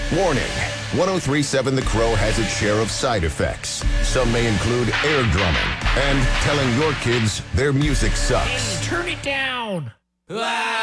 Warning, 1037 The Crow has its share of side effects. Some may include air drumming and telling your kids their music sucks. Turn it down.